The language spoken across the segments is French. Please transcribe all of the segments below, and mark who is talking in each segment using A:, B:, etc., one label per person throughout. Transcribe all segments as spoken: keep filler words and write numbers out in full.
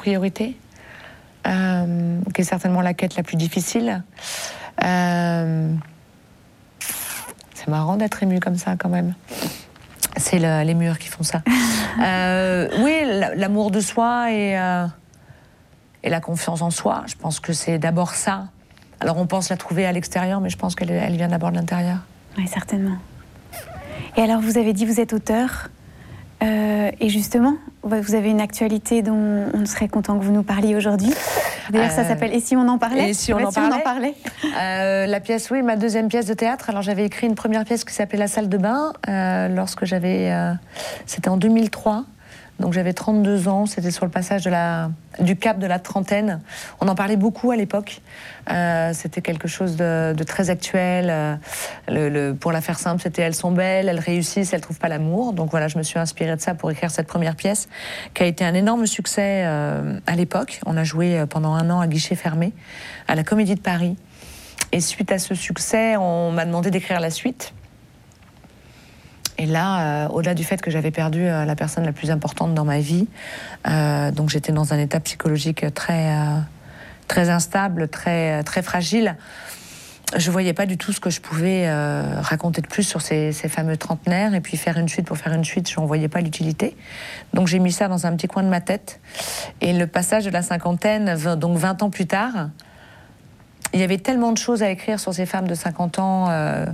A: priorité, euh, qui est certainement la quête la plus difficile. Euh, c'est marrant d'être ému comme ça, quand même. C'est le, les murs qui font ça. euh, oui, l'amour de soi et, euh, et la confiance en soi, je pense que c'est d'abord ça. Alors on pense la trouver à l'extérieur, mais je pense qu'elle elle vient d'abord de l'intérieur.
B: Oui, certainement. Et alors, vous avez dit, vous êtes auteur, euh, et justement, vous avez une actualité dont on serait content que vous nous parliez aujourd'hui. D'ailleurs, euh, ça s'appelle « Et si on en parlait ?»
A: Et si on,
B: ouais,
A: en,
B: si
A: parlait
B: on en parlait
A: euh, La pièce, oui, ma deuxième pièce de théâtre. Alors, j'avais écrit une première pièce qui s'appelait « La salle de bain euh, », lorsque j'avais... Euh, c'était en deux mille trois. Donc j'avais trente-deux ans, c'était sur le passage de la, du cap de la trentaine. On en parlait beaucoup à l'époque. Euh, c'était quelque chose de, de très actuel. Euh, le, le, pour la faire simple, c'était « Elles sont belles, elles réussissent, elles ne trouvent pas l'amour ». Donc voilà, je me suis inspirée de ça pour écrire cette première pièce, qui a été un énorme succès euh, à l'époque. On a joué pendant un an à guichet fermé, à la Comédie de Paris. Et suite à ce succès, on m'a demandé d'écrire la suite. Et là, euh, au-delà du fait que j'avais perdu euh, la personne la plus importante dans ma vie, euh, donc j'étais dans un état psychologique très, euh, très instable, très, très fragile, je voyais pas du tout ce que je pouvais euh, raconter de plus sur ces, ces fameux trentenaires, et puis faire une suite pour faire une suite, je n'en voyais pas l'utilité. Donc j'ai mis ça dans un petit coin de ma tête. Et le passage de la cinquantaine, donc vingt ans plus tard, il y avait tellement de choses à écrire sur ces femmes de cinquante ans, euh,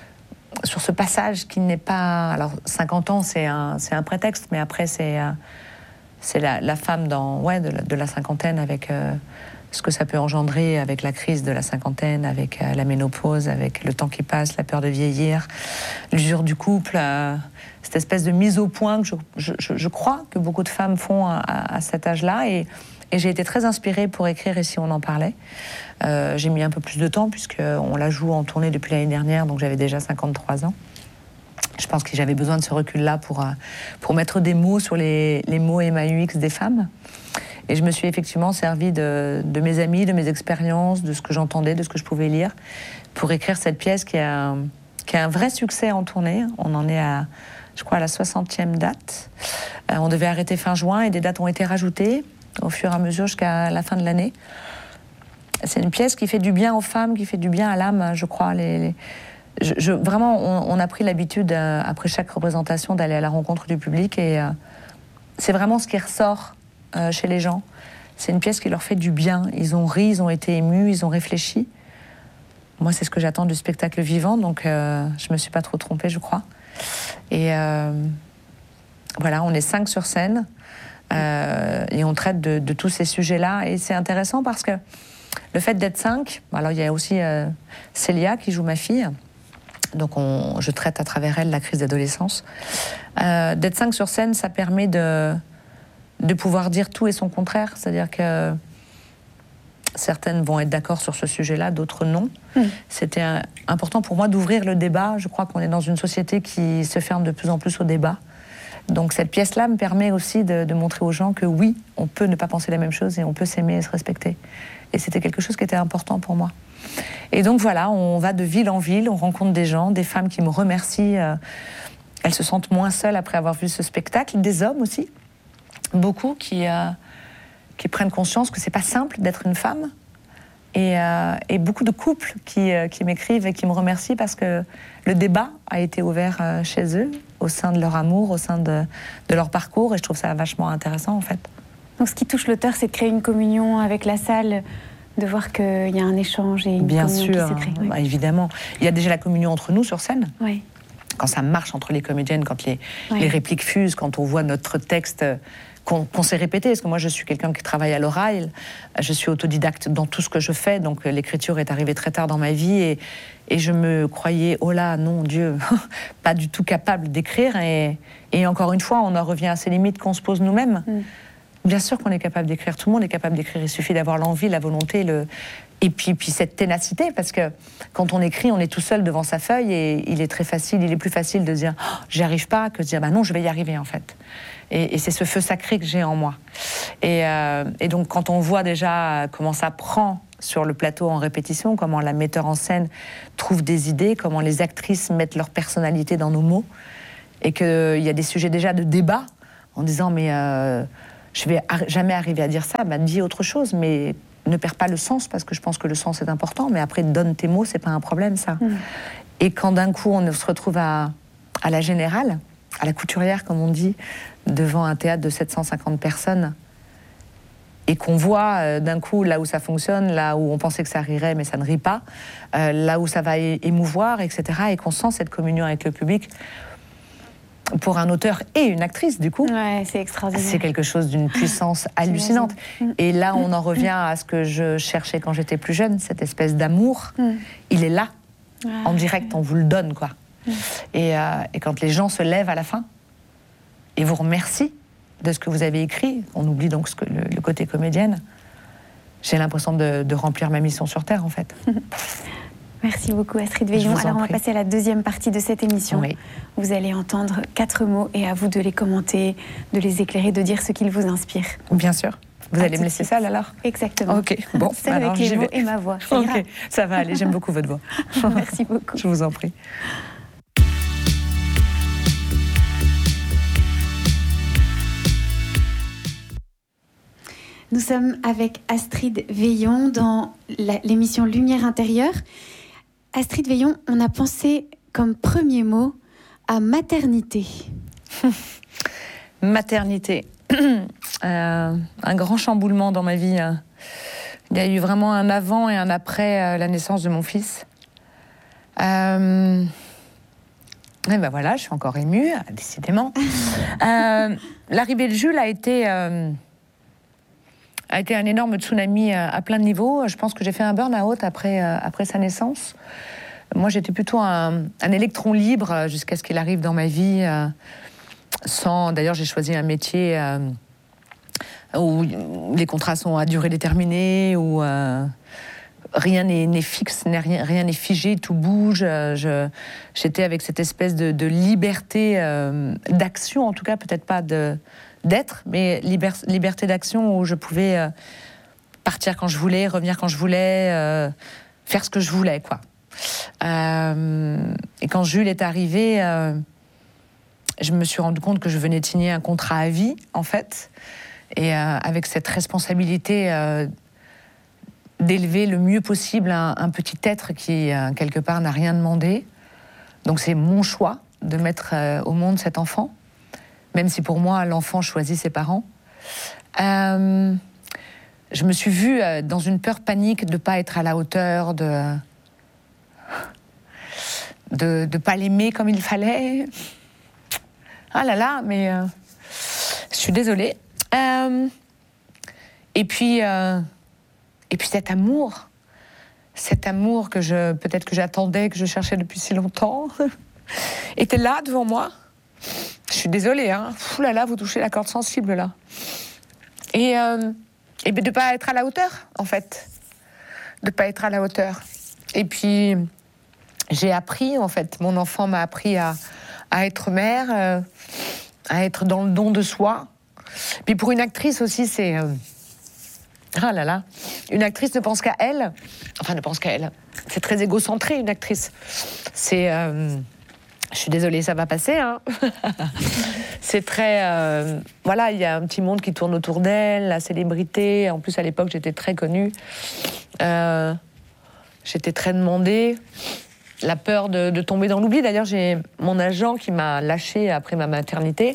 A: sur ce passage qui n'est pas... Alors, cinquante ans, c'est un, c'est un prétexte, mais après, c'est, euh, c'est la, la femme dans, ouais, de, la, de la cinquantaine, avec euh, ce que ça peut engendrer, avec la crise de la cinquantaine, avec euh, la ménopause, avec le temps qui passe, la peur de vieillir, l'usure du couple, euh, cette espèce de mise au point que je, je, je crois que beaucoup de femmes font à, à, à cet âge-là. Et, et j'ai été très inspirée pour écrire « Et si on en parlait ». Euh, j'ai mis un peu plus de temps, puisqu'on la joue en tournée depuis l'année dernière, donc j'avais déjà cinquante-trois ans. Je pense que j'avais besoin de ce recul-là pour, euh, pour mettre des mots sur les, les mots M A U X des femmes. Et je me suis effectivement servie de, de mes amis, de mes expériences, de ce que j'entendais, de ce que je pouvais lire, pour écrire cette pièce qui a, qui a un vrai succès en tournée. On en est à, je crois, à la soixantième date. Euh, on devait arrêter fin juin et des dates ont été rajoutées au fur et à mesure jusqu'à la fin de l'année. C'est une pièce qui fait du bien aux femmes, qui fait du bien à l'âme, je crois. Les, les... Je, je, vraiment, on, on a pris l'habitude, euh, après chaque représentation, d'aller à la rencontre du public. Et euh, c'est vraiment ce qui ressort euh, chez les gens. C'est une pièce qui leur fait du bien. Ils ont ri, ils ont été émus, ils ont réfléchi. Moi, c'est ce que j'attends du spectacle vivant, donc euh, je ne me suis pas trop trompée, je crois. Et euh, voilà, on est cinq sur scène. Euh, et on traite de, de tous ces sujets-là. Et c'est intéressant parce que le fait d'être cinq, alors il y a aussi euh, Célia qui joue ma fille, donc on, je traite à travers elle la crise d'adolescence. Euh, d'être cinq sur scène, ça permet de, de pouvoir dire tout et son contraire, c'est-à-dire que certaines vont être d'accord sur ce sujet-là, d'autres non. Mmh. C'était un, important pour moi d'ouvrir le débat. Je crois qu'on est dans une société qui se ferme de plus en plus au débat. Donc cette pièce-là me permet aussi de, de montrer aux gens que oui, on peut ne pas penser la même chose et on peut s'aimer et se respecter. Et c'était quelque chose qui était important pour moi. Et donc voilà, on va de ville en ville, on rencontre des gens, des femmes qui me remercient. Euh, elles se sentent moins seules après avoir vu ce spectacle. Des hommes aussi, beaucoup qui, euh, qui prennent conscience que c'est pas simple d'être une femme. Et, euh, et beaucoup de couples qui, euh, qui m'écrivent et qui me remercient parce que le débat a été ouvert euh, chez eux, au sein de leur amour, au sein de, de leur parcours. Et je trouve ça vachement intéressant, en fait.
B: Donc ce qui touche l'auteur, c'est de créer une communion avec la salle, de voir qu'il y a un échange et une
A: Bien
B: communion
A: sûr,
B: qui se crée.
A: bah, oui. Évidemment. Il y a déjà la communion entre nous sur scène.
B: Oui.
A: Quand ça marche entre les comédiennes, quand les,
B: oui.
A: les répliques fusent, quand on voit notre texte qu'on, qu'on s'est répété. Parce que moi, je suis quelqu'un qui travaille à l'oral. Je suis autodidacte dans tout ce que je fais. Donc l'écriture est arrivée très tard dans ma vie. Et, et je me croyais, oh là, non, Dieu, pas du tout capable d'écrire. Et, et encore une fois, on en revient à ces limites qu'on se pose nous-mêmes. Mm. Bien sûr qu'on est capable d'écrire, tout le monde est capable d'écrire, il suffit d'avoir l'envie, la volonté, le... et puis, puis cette ténacité, parce que quand on écrit, on est tout seul devant sa feuille et il est très facile, il est plus facile de dire oh, « j'y arrive pas » que de dire bah « non, je vais y arriver en fait ». Et, et c'est ce feu sacré que j'ai en moi. Et, euh, et donc quand on voit déjà comment ça prend sur le plateau en répétition, comment la metteur en scène trouve des idées, comment les actrices mettent leur personnalité dans nos mots, et qu'il y a des sujets déjà de débat en disant « mais… Euh, » je vais ar- jamais arriver à dire ça, bah, dis autre chose, mais ne perds pas le sens, parce que je pense que le sens est important, mais après, donne tes mots, c'est pas un problème, ça. Mmh. Et quand d'un coup, on se retrouve à, à la Générale, à la Couturière, comme on dit, devant un théâtre de sept cent cinquante personnes, et qu'on voit euh, d'un coup là où ça fonctionne, là où on pensait que ça rirait, mais ça ne rit pas, euh, là où ça va é- émouvoir, et cetera, et qu'on sent cette communion avec le public, pour un auteur et une actrice, du coup,
B: ouais, c'est extraordinaire.
A: C'est quelque chose d'une puissance hallucinante. Et là, on en revient à ce que je cherchais quand j'étais plus jeune, cette espèce d'amour. Mm. Il est là, ouais. en direct, on vous le donne, quoi. Mm. Et, euh, et quand les gens se lèvent à la fin et vous remercient de ce que vous avez écrit, on oublie donc ce que, le, le côté comédienne, j'ai l'impression de, de remplir ma mission sur Terre, en fait.
B: Merci beaucoup, Astrid Veillon. Alors, on va passer à la deuxième partie de cette émission. Oui. Vous allez entendre quatre mots et à vous de les commenter, de les éclairer, de dire ce qu'ils vous inspirent.
A: Bien sûr. Vous à allez me laisser seule, alors ?
B: Exactement.
A: Ok, bon.
B: Seule alors, avec les mots vais. Et ma voix.
A: Ça, ok, ça va aller, j'aime beaucoup votre voix.
B: Merci beaucoup.
A: Je vous en prie.
B: Nous sommes avec Astrid Veillon dans la, l'émission Lumière intérieure. Astrid Veillon, on a pensé comme premier mot à maternité.
A: Maternité. euh, un grand chamboulement dans ma vie. Il y a eu vraiment un avant et un après euh, la naissance de mon fils. Euh... Et ben voilà, je suis encore émue, décidément. euh, l'arrivée de Jules a été... Euh... a été un énorme tsunami à, à plein de niveaux. Je pense que j'ai fait un burn-out après, euh, après sa naissance. Moi, j'étais plutôt un, un électron libre jusqu'à ce qu'il arrive dans ma vie. Euh, sans, d'ailleurs, j'ai choisi un métier euh, où les contrats sont à durée déterminée, où euh, rien n'est, n'est fixe, n'est rien, rien n'est figé, tout bouge. Je, j'étais avec cette espèce de, de liberté euh, d'action, en tout cas, peut-être pas de... d'être, mais liber- liberté d'action où je pouvais euh, partir quand je voulais, revenir quand je voulais, euh, faire ce que je voulais, quoi. Euh, et quand Jules est arrivé, euh, je me suis rendu compte que je venais de signer un contrat à vie, en fait, et euh, avec cette responsabilité euh, d'élever le mieux possible un, un petit être qui, euh, quelque part, n'a rien demandé. Donc c'est mon choix de mettre euh, au monde cet enfant. Même si pour moi, l'enfant choisit ses parents. Euh, je me suis vue euh, dans une peur panique de ne pas être à la hauteur, de de ne pas l'aimer comme il fallait. Ah là là, mais euh, je suis désolée. Euh, et puis, euh, et puis cet amour, cet amour que je, peut-être que j'attendais, que je cherchais depuis si longtemps, était là devant moi. Je suis désolée, hein. Ouh là là, vous touchez la corde sensible, là. Et, euh, et de ne pas être à la hauteur, en fait. De ne pas être à la hauteur. Et puis, j'ai appris, en fait, mon enfant m'a appris à, à être mère, euh, à être dans le don de soi. Puis pour une actrice aussi, c'est... Euh, ah là là. Une actrice ne pense qu'à elle. Enfin, ne pense qu'à elle. C'est très égocentré, une actrice. C'est... Euh, Je suis désolée, ça va passer. Hein. C'est très... Euh, voilà, il y a un petit monde qui tourne autour d'elle, la célébrité. En plus, à l'époque, j'étais très connue. Euh, j'étais très demandée. La peur de, de tomber dans l'oubli. D'ailleurs, j'ai mon agent qui m'a lâchée après ma maternité.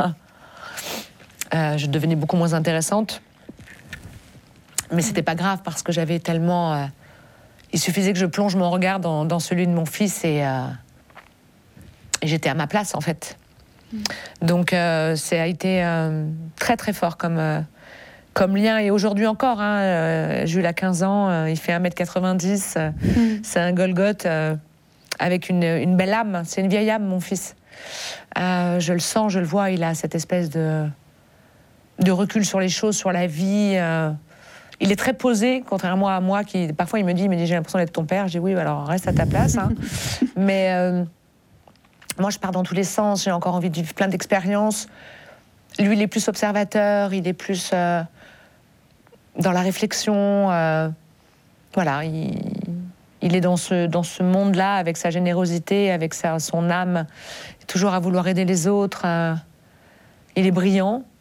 A: euh, je devenais beaucoup moins intéressante. Mais c'était pas grave parce que j'avais tellement... Euh, il suffisait que je plonge mon regard dans, dans celui de mon fils et... Euh, Et j'étais à ma place, en fait. Mmh. Donc, euh, ça a été euh, très, très fort comme, euh, comme lien. Et aujourd'hui encore, hein, euh, Jules a quinze ans, euh, il fait un mètre quatre-vingt-dix. Euh, mmh. C'est un Golgoth euh, avec une, une belle âme. C'est une vieille âme, mon fils. Euh, je le sens, je le vois. Il a cette espèce de, de recul sur les choses, sur la vie. Euh, il est très posé, contrairement à moi, qui parfois il me dit, il me dit j'ai l'impression d'être ton père. Je dis oui, alors reste à ta place. Hein. Mais... Euh, Moi, je pars dans tous les sens, j'ai encore envie de vivre plein d'expériences. Lui, il est plus observateur, il est plus euh, dans la réflexion. Euh, voilà, il, il est dans ce, dans ce monde-là, avec sa générosité, avec sa, son âme, toujours à vouloir aider les autres. Euh, il est brillant.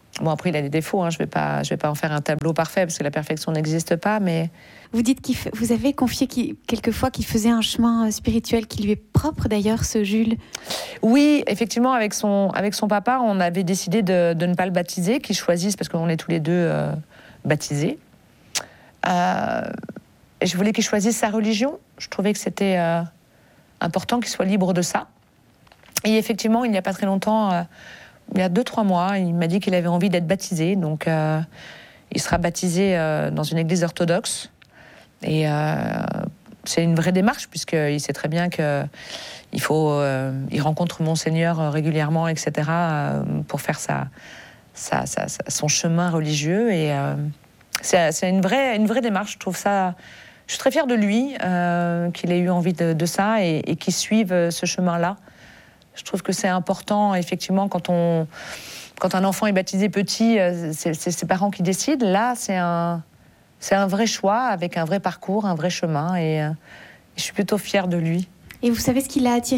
A: Bon, après, il a des défauts, hein. Je ne vais pas, je vais pas en faire un tableau parfait, parce que la perfection n'existe pas, mais...
B: Vous dites que vous avez confié qu'il, quelquefois qu'il faisait un chemin spirituel qui lui est propre, d'ailleurs, ce Jules.
A: Oui, effectivement, avec son, avec son papa, on avait décidé de, de ne pas le baptiser, qu'il choisisse, parce qu'on est tous les deux euh, baptisés. Euh, et je voulais qu'il choisisse sa religion. Je trouvais que c'était euh, important qu'il soit libre de ça. Et effectivement, il n'y a pas très longtemps... Euh, il y a deux, trois mois, il m'a dit qu'il avait envie d'être baptisé. Donc, euh, il sera baptisé euh, dans une église orthodoxe. Et euh, c'est une vraie démarche, puisqu'il sait très bien qu'il faut... Euh, il rencontre Monseigneur régulièrement, et cetera, euh, pour faire sa, sa, sa, sa, son chemin religieux. Et euh, c'est, c'est une, vraie, une vraie démarche. Je trouve ça... Je suis très fière de lui, euh, qu'il ait eu envie de, de ça et, et qu'il suive ce chemin-là. Je trouve que c'est important, effectivement, quand, on, quand un enfant est baptisé petit, c'est, c'est ses parents qui décident. Là, c'est un, c'est un vrai choix, avec un vrai parcours, un vrai chemin, et, et je suis plutôt fière de lui.
B: Et vous savez ce qui l'a attiré ?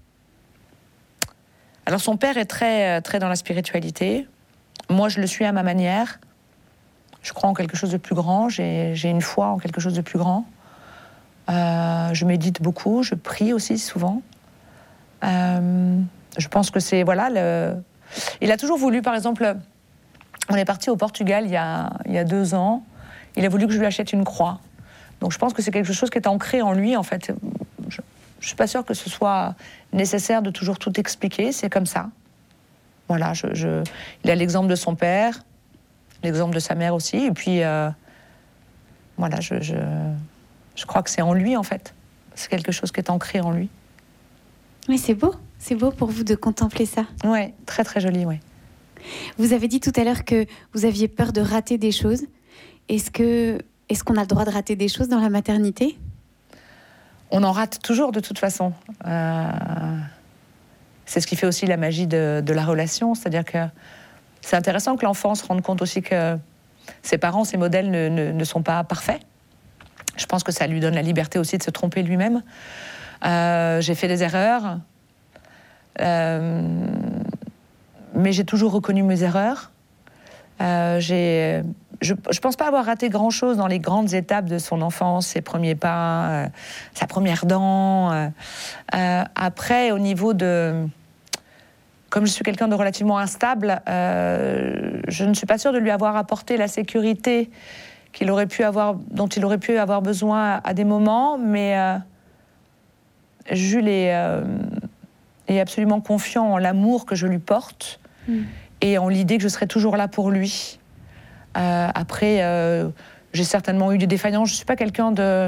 A: Alors, son père est très, très dans la spiritualité. Moi, je le suis à ma manière. Je crois en quelque chose de plus grand, j'ai, j'ai une foi en quelque chose de plus grand. Euh, je médite beaucoup, je prie aussi souvent. Euh, je pense que c'est... Voilà, le... Il a toujours voulu, par exemple... On est parti au Portugal il y, a, il y a deux ans. Il a voulu que je lui achète une croix. Donc je pense que c'est quelque chose qui est ancré en lui, en fait. Je ne suis pas sûre que ce soit nécessaire de toujours tout expliquer. C'est comme ça. Voilà, je, je... il a l'exemple de son père, l'exemple de sa mère aussi. Et puis, euh... voilà, je, je... je crois que c'est en lui, en fait. C'est quelque chose qui est ancré en lui.
B: Oui, c'est beau. C'est beau pour vous de contempler ça.
A: Oui, très très joli, oui.
B: Vous avez dit tout à l'heure que vous aviez peur de rater des choses. Est-ce que, est-ce qu'on a le droit de rater des choses dans la maternité ?
A: On en rate toujours de toute façon. Euh, c'est ce qui fait aussi la magie de, de la relation. C'est-à-dire que c'est intéressant que l'enfant se rende compte aussi que ses parents, ses modèles ne, ne, ne sont pas parfaits. Je pense que ça lui donne la liberté aussi de se tromper lui-même. Euh, j'ai fait des erreurs, euh, mais j'ai toujours reconnu mes erreurs. Euh, j'ai, je ne pense pas avoir raté grand-chose dans les grandes étapes de son enfance, ses premiers pas, euh, sa première dent. Euh, euh, après, au niveau de... Comme je suis quelqu'un de relativement instable, euh, je ne suis pas sûre de lui avoir apporté la sécurité qu'il aurait pu avoir, dont il aurait pu avoir besoin à des moments, mais... Euh, Jules est, euh, est absolument confiant en l'amour que je lui porte mmh. et en l'idée que je serai toujours là pour lui. Euh, après, euh, j'ai certainement eu des défaillances. Je ne suis pas quelqu'un de,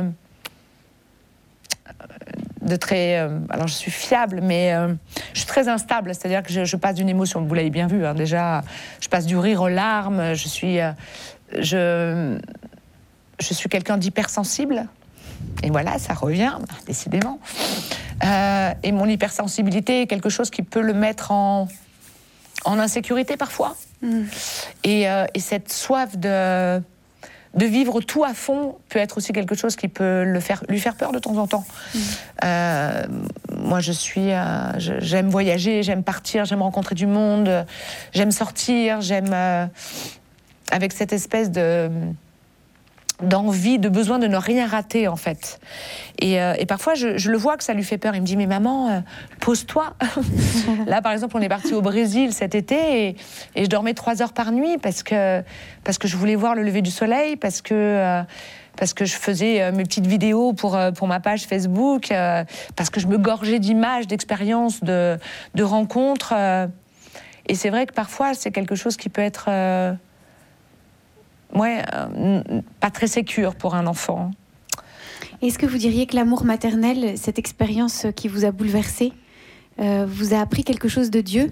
A: de très... Euh, alors, je suis fiable, mais euh, je suis très instable. C'est-à-dire que je, je passe d'une émotion. Vous l'avez bien vu, hein, déjà. Je passe du rire aux larmes. Je suis, euh, je, je suis quelqu'un d'hypersensible. Et voilà, ça revient, décidément. Euh, et mon hypersensibilité est quelque chose qui peut le mettre en, en insécurité parfois. Mm. Et, euh, et cette soif de, de vivre tout à fond peut être aussi quelque chose qui peut le faire, lui faire peur de temps en temps. Mm. Euh, moi, je suis, euh, je, j'aime voyager, j'aime partir, j'aime rencontrer du monde, j'aime sortir, j'aime... Euh, avec cette espèce de... d'envie, de besoin de ne rien rater, en fait. Et, euh, et parfois, je, je le vois que ça lui fait peur. Il me dit, mais maman, euh, pose-toi. Là, par exemple, on est parti au Brésil cet été et, et je dormais trois heures par nuit parce que, parce que je voulais voir le lever du soleil, parce que, euh, parce que je faisais euh, mes petites vidéos pour, euh, pour ma page Facebook, euh, parce que je me gorgeais d'images, d'expériences, de, de rencontres. Euh, et c'est vrai que parfois, c'est quelque chose qui peut être... Euh, Ouais, euh, pas très sécure pour un enfant.
B: Est-ce que vous diriez que l'amour maternel, cette expérience qui vous a bouleversé, euh, vous a appris quelque chose de Dieu ?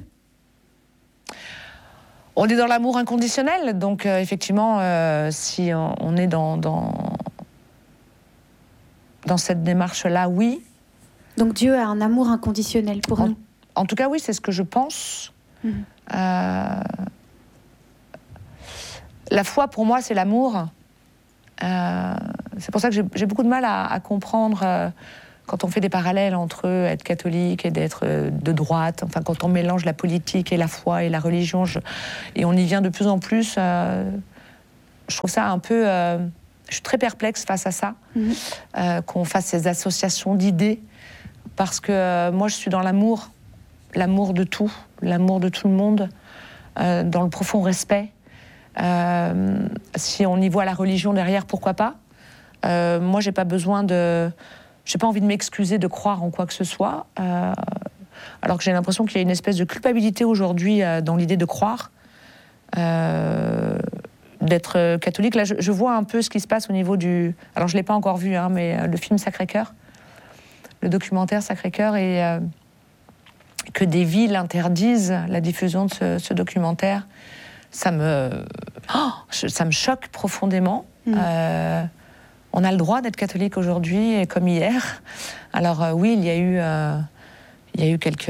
A: On est dans l'amour inconditionnel, donc euh, effectivement, euh, si on, on est dans, dans, dans cette démarche-là, oui.
B: Donc Dieu a un amour inconditionnel pour
A: en,
B: nous ?
A: En tout cas, oui, c'est ce que je pense. Mmh. Euh, La foi, pour moi, c'est l'amour. Euh, c'est pour ça que j'ai, j'ai beaucoup de mal à, à comprendre euh, quand on fait des parallèles entre être catholique et d'être de droite, enfin quand on mélange la politique et la foi et la religion, je, et on y vient de plus en plus, euh, je trouve ça un peu... Euh, je suis très perplexe face à ça, mmh. euh, qu'on fasse ces associations d'idées, parce que euh, moi je suis dans l'amour, l'amour de tout, l'amour de tout le monde, euh, dans le profond respect. Euh, si on y voit la religion derrière, pourquoi pas. Euh, moi, j'ai pas besoin de, j'ai pas envie de m'excuser de croire en quoi que ce soit. Euh, alors que j'ai l'impression qu'il y a une espèce de culpabilité aujourd'hui euh, dans l'idée de croire, euh, d'être catholique. Là, je, je vois un peu ce qui se passe au niveau du. Alors, je l'ai pas encore vu, hein, mais euh, le film Sacré-Cœur, le documentaire Sacré-Cœur, et euh, que des villes interdisent la diffusion de ce, ce documentaire. Ça me, oh, ça me choque profondément. Mmh. Euh, on a le droit d'être catholique aujourd'hui, comme hier. Alors euh, oui, il y a eu, euh, il y a eu quelques,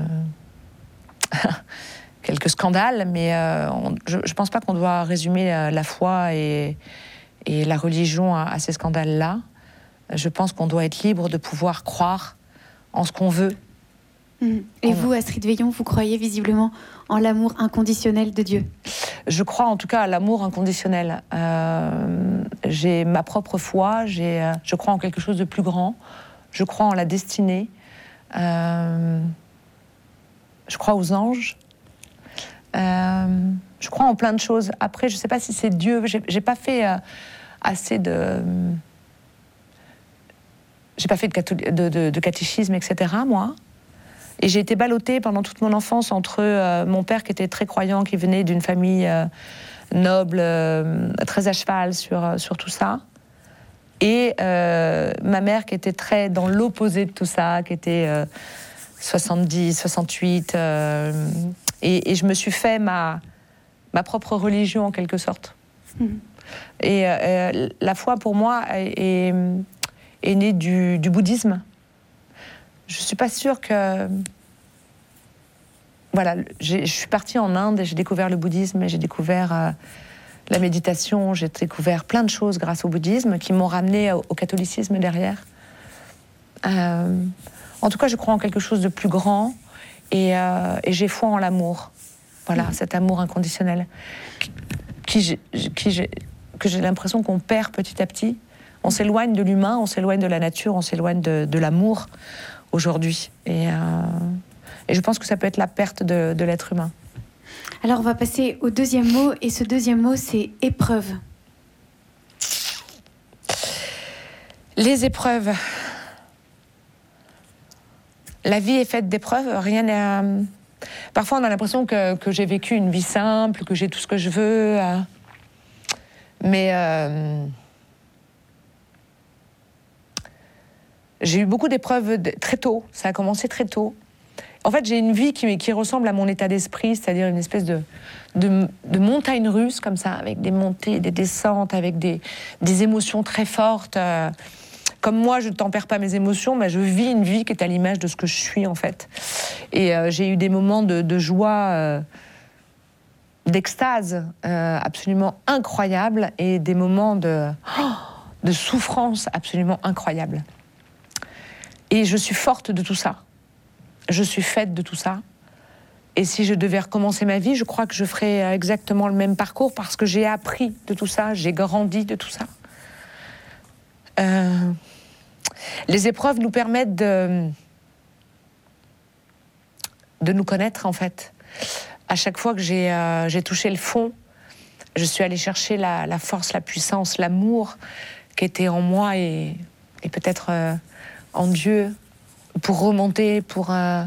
A: quelques scandales, mais euh, on, je ne pense pas qu'on doit résumer la, la foi et, et la religion à, à ces scandales-là. Je pense qu'on doit être libre de pouvoir croire en ce qu'on veut.
B: Mmh. Et vous, Astrid Veillon, vous croyez visiblement en l'amour inconditionnel de Dieu?
A: Je crois en tout cas à l'amour inconditionnel. Euh, j'ai ma propre foi, j'ai, euh, je crois en quelque chose de plus grand, je crois en la destinée, euh, je crois aux anges, euh, je crois en plein de choses. Après, je ne sais pas si c'est Dieu, j'ai, j'ai pas fait euh, assez de... J'ai pas fait de, catholi- de, de, de catéchisme, et cetera, moi. Et j'ai été ballottée pendant toute mon enfance entre euh, mon père qui était très croyant, qui venait d'une famille euh, noble, euh, très à cheval sur, euh, sur tout ça, et euh, ma mère qui était très dans l'opposé de tout ça, qui était euh, soixante-dix, soixante-huit, euh, et, et je me suis fait ma, ma propre religion en quelque sorte. Mmh. Et euh, la foi pour moi est, est, est née du, du bouddhisme. Je ne suis pas sûre que... Voilà, je suis partie en Inde et j'ai découvert le bouddhisme, et j'ai découvert euh, la méditation, j'ai découvert plein de choses grâce au bouddhisme qui m'ont ramenée au, au catholicisme derrière. Euh, en tout cas, je crois en quelque chose de plus grand, et, euh, et j'ai foi en l'amour. Voilà, mmh. cet amour inconditionnel qui, qui, j'ai, qui j'ai, que j'ai l'impression qu'on perd petit à petit. On s'éloigne de l'humain, on s'éloigne de la nature, on s'éloigne de, de l'amour aujourd'hui. Et, euh, et je pense que ça peut être la perte de, de l'être humain.
B: Alors, on va passer au deuxième mot, et ce deuxième mot, c'est épreuve.
A: Les épreuves. La vie est faite d'épreuves, rien n'est... Euh... Parfois, on a l'impression que, que j'ai vécu une vie simple, que j'ai tout ce que je veux. Euh... Mais... Euh... J'ai eu beaucoup d'épreuves très tôt, ça a commencé très tôt. En fait, j'ai une vie qui, qui ressemble à mon état d'esprit, c'est-à-dire une espèce de, de, de montagne russe, comme ça, avec des montées, des descentes, avec des, des émotions très fortes. Euh, comme moi, je ne tempère pas mes émotions, mais je vis une vie qui est à l'image de ce que je suis, en fait. Et euh, j'ai eu des moments de, de joie, euh, d'extase euh, absolument incroyables, et des moments de, oh, de souffrance absolument incroyables. Et je suis forte de tout ça. Je suis faite de tout ça. Et si je devais recommencer ma vie, je crois que je ferais exactement le même parcours, parce que j'ai appris de tout ça, j'ai grandi de tout ça. Euh, les épreuves nous permettent de, de nous connaître, en fait. À chaque fois que j'ai, euh, j'ai touché le fond, je suis allée chercher la, la force, la puissance, l'amour qui était en moi, et, et peut-être... Euh, en Dieu, pour remonter, pour, euh,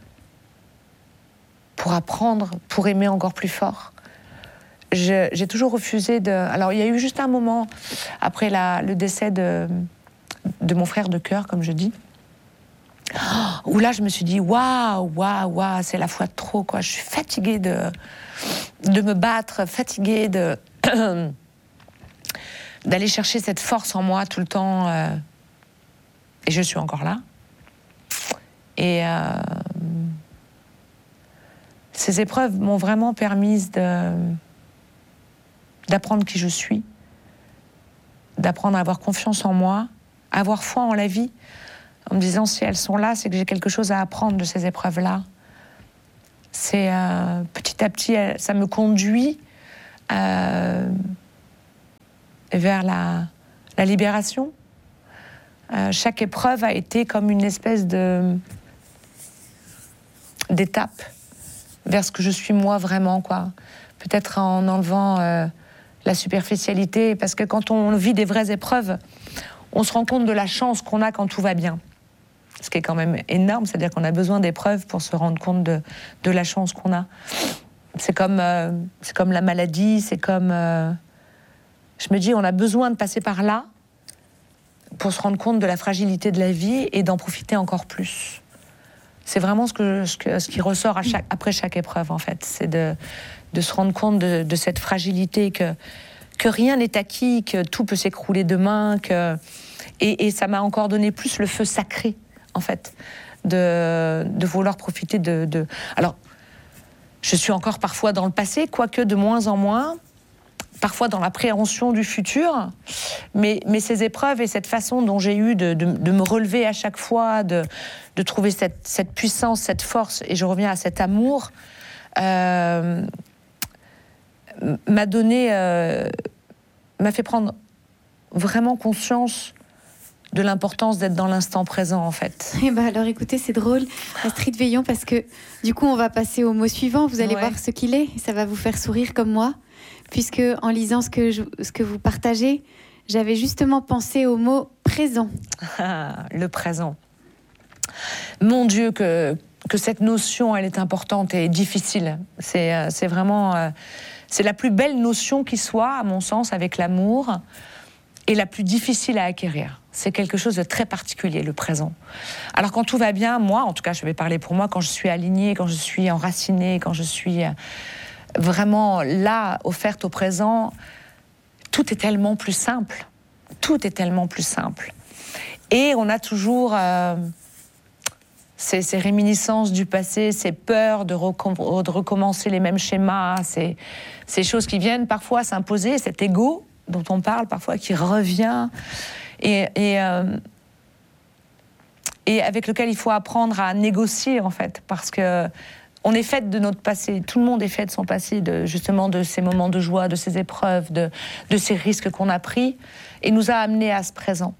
A: pour apprendre, pour aimer encore plus fort. Je, j'ai toujours refusé de... Alors, il y a eu juste un moment, après la, le décès de, de mon frère de cœur, comme je dis, où là, je me suis dit, waouh, waouh, waouh, c'est la foi de trop, quoi. Je suis fatiguée de, de me battre, fatiguée de, d'aller chercher cette force en moi tout le temps... Euh, Et je suis encore là. Et euh, ces épreuves m'ont vraiment permis de, d'apprendre qui je suis, d'apprendre à avoir confiance en moi, à avoir foi en la vie, en me disant si elles sont là, c'est que j'ai quelque chose à apprendre de ces épreuves-là. C'est euh, petit à petit, ça me conduit euh, vers la, la libération. Euh, chaque épreuve a été comme une espèce de d'étape vers ce que je suis moi vraiment, quoi. Peut-être en enlevant euh, la superficialité, parce que quand on vit des vraies épreuves, on se rend compte de la chance qu'on a quand tout va bien. Ce qui est quand même énorme, c'est-à-dire qu'on a besoin d'épreuves pour se rendre compte de, de la chance qu'on a. C'est comme, euh, c'est comme la maladie, c'est comme... Euh, je me dis, on a besoin de passer par là pour se rendre compte de la fragilité de la vie et d'en profiter encore plus. C'est vraiment ce, que, ce, que, ce qui ressort à chaque, après chaque épreuve, en fait. C'est de, de se rendre compte de, de cette fragilité, que, que rien n'est acquis, que tout peut s'écrouler demain. Que, et, et ça m'a encore donné plus le feu sacré, en fait, de, de vouloir profiter de, de... Alors, je suis encore parfois dans le passé, quoique de moins en moins, parfois dans l'appréhension du futur, mais, mais ces épreuves et cette façon dont j'ai eu de, de, de me relever à chaque fois, de, de trouver cette, cette puissance, cette force, et je reviens à cet amour, euh, m'a donné, euh, m'a fait prendre vraiment conscience de l'importance d'être dans l'instant présent, en fait.
B: Eh ben alors écoutez, c'est drôle, Astrid Veillon, parce que du coup on va passer au mot suivant, vous allez ouais. voir ce qu'il est, et ça va vous faire sourire comme moi, puisque en lisant ce que, je, ce que vous partagez, j'avais justement pensé au mot présent.
A: Ah, le présent. Mon Dieu, que, que cette notion, elle est importante et difficile. C'est, c'est vraiment... Euh, c'est la plus belle notion qui soit, à mon sens, avec l'amour, et la plus difficile à acquérir. C'est quelque chose de très particulier, le présent. Alors quand tout va bien, moi, en tout cas, je vais parler pour moi, quand je suis alignée, quand je suis enracinée, quand je suis vraiment là, offerte au présent, tout est tellement plus simple. Tout est tellement plus simple. Et on a toujours euh, ces, ces réminiscences du passé, ces peurs de, recom- de recommencer les mêmes schémas, ces, ces choses qui viennent parfois s'imposer, cet ego dont on parle parfois, qui revient, et, et, euh, et avec lequel il faut apprendre à négocier, en fait, parce que on est fait de notre passé, tout le monde est fait de son passé, de, justement de ces moments de joie, de ces épreuves, de, de ces risques qu'on a pris, et nous a amenés à ce présent.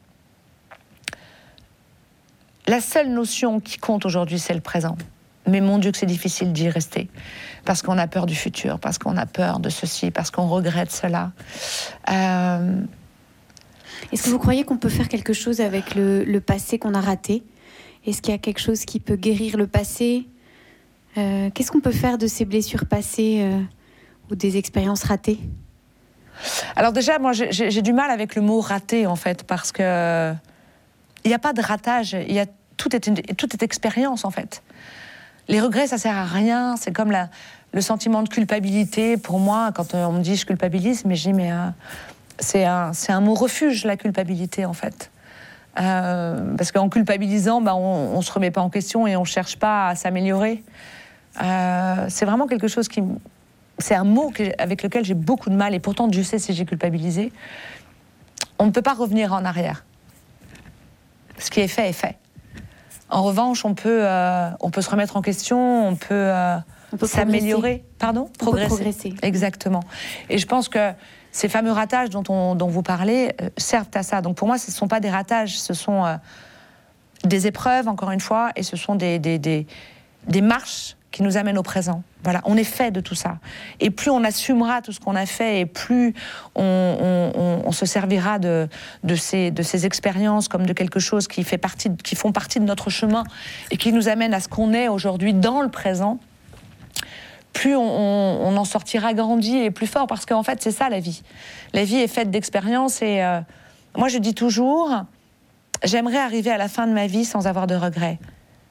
A: La seule notion qui compte aujourd'hui, c'est le présent. Mais mon Dieu que c'est difficile d'y rester, parce qu'on a peur du futur, parce qu'on a peur de ceci, parce qu'on regrette cela. Euh...
B: Est-ce que vous croyez qu'on peut faire quelque chose avec le, le passé qu'on a raté ? Est-ce qu'il y a quelque chose qui peut guérir le passé ? euh, Qu'est-ce qu'on peut faire de ces blessures passées euh, ou des expériences ratées ?
A: Alors déjà, moi j'ai, j'ai du mal avec le mot raté, en fait, parce que il n'y a pas de ratage, il y a, tout est une, tout est expérience, en fait. Les regrets, ça sert à rien. C'est comme la, le sentiment de culpabilité. Pour moi, quand on me dit je culpabilise, mais je dis mais euh, c'est un, c'est un mot refuge, la culpabilité, en fait. Euh, parce qu'en culpabilisant, bah, on ne se remet pas en question et on ne cherche pas à s'améliorer. Euh, c'est vraiment quelque chose qui... C'est un mot que, avec lequel j'ai beaucoup de mal. Et pourtant, Dieu sait si j'ai culpabilisé. On ne peut pas revenir en arrière. Ce qui est fait est fait. En revanche, on peut, euh, on peut se remettre en question, on peut, euh, on peut s'améliorer. Pardon ?
B: Progresser. On peut progresser.
A: Exactement. Et je pense que ces fameux ratages dont, on, dont vous parlez euh, servent à ça. Donc pour moi, ce ne sont pas des ratages, ce sont euh, des épreuves, encore une fois, et ce sont des, des, des, des marches qui nous amènent au présent. Voilà, on est fait de tout ça. Et plus on assumera tout ce qu'on a fait, et plus on, on, on, on se servira de, de, ces, de ces expériences comme de quelque chose qui, fait partie, qui font partie de notre chemin et qui nous amène à ce qu'on est aujourd'hui dans le présent, plus on, on, on en sortira grandi et plus fort, parce qu'en fait, c'est ça la vie. La vie est faite d'expériences, et euh, moi je dis toujours, j'aimerais arriver à la fin de ma vie sans avoir de regrets.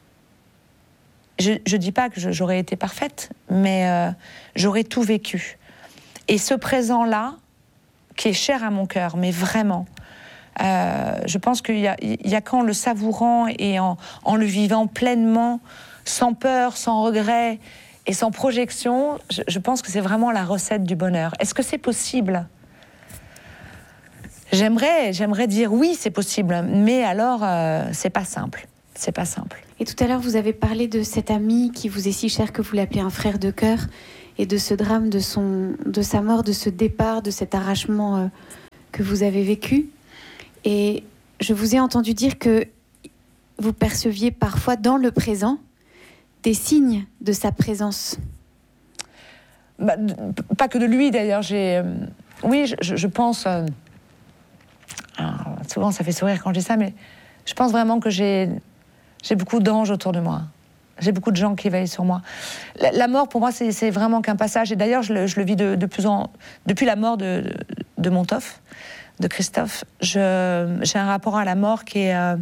A: Je ne dis pas que je, j'aurais été parfaite, mais euh, j'aurais tout vécu. Et ce présent-là, qui est cher à mon cœur, mais vraiment, euh, je pense qu'il y a, il y a qu'en le savourant et en, en le vivant pleinement, sans peur, sans regret et sans projection, je, je pense que c'est vraiment la recette du bonheur. Est-ce que c'est possible ? J'aimerais, j'aimerais dire oui, c'est possible, mais alors, euh, c'est pas simple. C'est pas simple.
B: Et tout à l'heure, vous avez parlé de cet ami qui vous est si cher que vous l'appelez un frère de cœur, et de ce drame, de, son, de sa mort, de ce départ, de cet arrachement euh, que vous avez vécu. Et je vous ai entendu dire que vous perceviez parfois dans le présent des signes de sa présence.
A: Bah, pas que de lui, d'ailleurs. J'ai, euh, oui, je, je pense... Euh, alors, souvent, ça fait sourire quand je dis ça, mais je pense vraiment que j'ai, j'ai beaucoup d'anges autour de moi. J'ai beaucoup de gens qui veillent sur moi. La, la mort, pour moi, c'est, c'est vraiment qu'un passage. Et d'ailleurs, je le, je le vis de, de plus en... Depuis la mort de, de, de Montoff, de Christophe, je, j'ai un rapport à la mort qui est... Euh,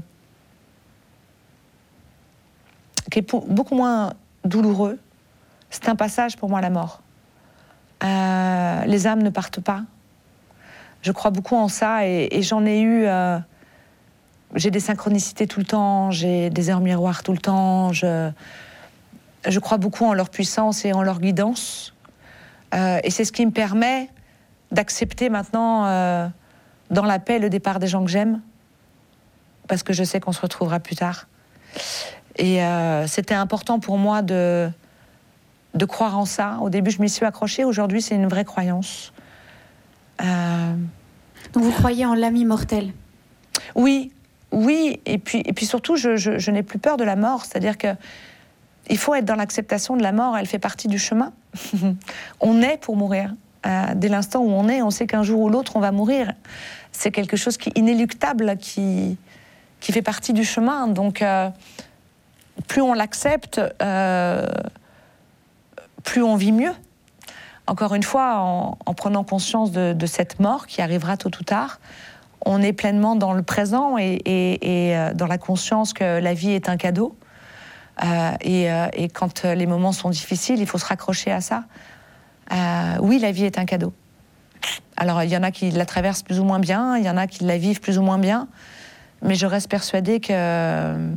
A: qui est pour, beaucoup moins douloureux. C'est un passage pour moi, la mort. Euh, les âmes ne partent pas. Je crois beaucoup en ça et, et j'en ai eu... Euh, j'ai des synchronicités tout le temps, j'ai des heures miroirs tout le temps, je, je crois beaucoup en leur puissance et en leur guidance. Euh, et c'est ce qui me permet d'accepter maintenant, euh, dans la paix, le départ des gens que j'aime, parce que je sais qu'on se retrouvera plus tard. Et euh, c'était important pour moi de, de croire en ça. Au début, je m'y suis accrochée. Aujourd'hui, c'est une vraie croyance. Euh...
B: Donc vous croyez en l'âme immortelle ?
A: Oui, oui. Et puis, et puis surtout, je, je, je n'ai plus peur de la mort. C'est-à-dire que il faut être dans l'acceptation de la mort. Elle fait partie du chemin. On est pour mourir. Euh, dès l'instant où on est, on sait qu'un jour ou l'autre, on va mourir. C'est quelque chose qui est inéluctable, qui, qui fait partie du chemin. Donc... Euh, plus on l'accepte, euh, plus on vit mieux. Encore une fois, en, en prenant conscience de, de cette mort qui arrivera tôt ou tard, on est pleinement dans le présent et, et, et dans la conscience que la vie est un cadeau. Euh, et, euh, et quand les moments sont difficiles, il faut se raccrocher à ça. Euh, oui, la vie est un cadeau. Alors, il y en a qui la traversent plus ou moins bien, il y en a qui la vivent plus ou moins bien, mais je reste persuadée que...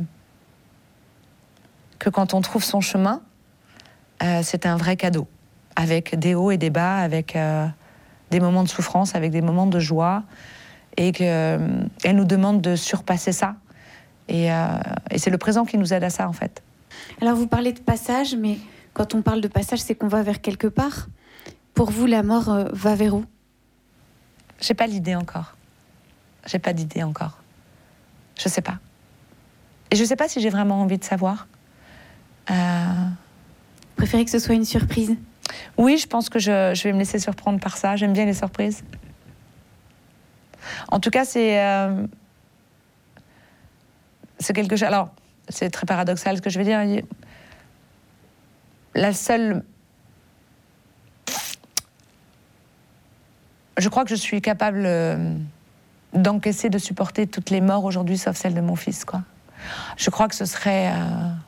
A: que quand on trouve son chemin, euh, c'est un vrai cadeau, avec des hauts et des bas, avec euh, des moments de souffrance, avec des moments de joie, et qu'elle euh, nous demande de surpasser ça. Et, euh, et c'est le présent qui nous aide à ça, en fait.
B: Alors, vous parlez de passage, mais quand on parle de passage, c'est qu'on va vers quelque part. Pour vous, la mort euh, va vers où ?
A: J'ai pas l'idée encore. J'ai pas d'idée encore. Je sais pas. Et je sais pas si j'ai vraiment envie de savoir. Euh...
B: Vous préférez que ce soit une surprise ?
A: Oui, je pense que je, je vais me laisser surprendre par ça. J'aime bien les surprises. En tout cas, c'est... Euh... C'est quelque chose... Alors, c'est très paradoxal ce que je vais dire. La seule... Je crois que je suis capable euh, d'encaisser, de supporter toutes les morts aujourd'hui, sauf celle de mon fils, quoi. Je crois que ce serait... Euh...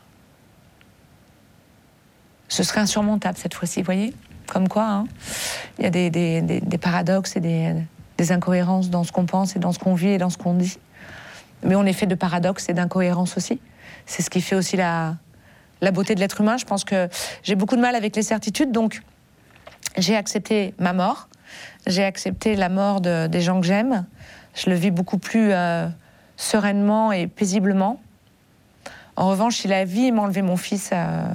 A: Ce serait insurmontable cette fois-ci, vous voyez ? Comme quoi, hein, il y a des, des, des, des paradoxes et des, des incohérences dans ce qu'on pense et dans ce qu'on vit et dans ce qu'on dit. Mais on est fait de paradoxes et d'incohérences aussi. C'est ce qui fait aussi la, la beauté de l'être humain. Je pense que j'ai beaucoup de mal avec les certitudes, donc j'ai accepté ma mort, j'ai accepté la mort de, des gens que j'aime. Je le vis beaucoup plus euh, sereinement et paisiblement. En revanche, si la vie m'enlevait mon fils... Euh,